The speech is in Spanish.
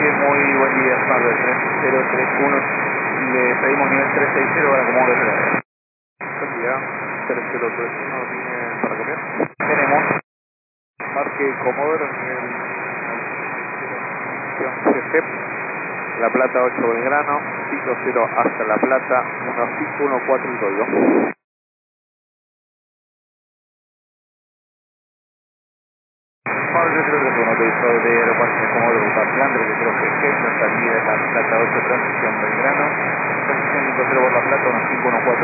muy buen día, Pablo, 3031. Le pedimos nivel 360 para como de área. Buen día, 3031, ¿tiene para copiar? Tenemos Marque Comodoro, nivel 30, GC, La Plata 8 Belgrano, 50 hasta La Plata, 1514 el código. Pablo, 3031, autorizado de aeropuerto de Comodoro, Bartlander, que creo que es la salida de La Plata 8, transición Belgrano, transición 50 por La Plata, 1514.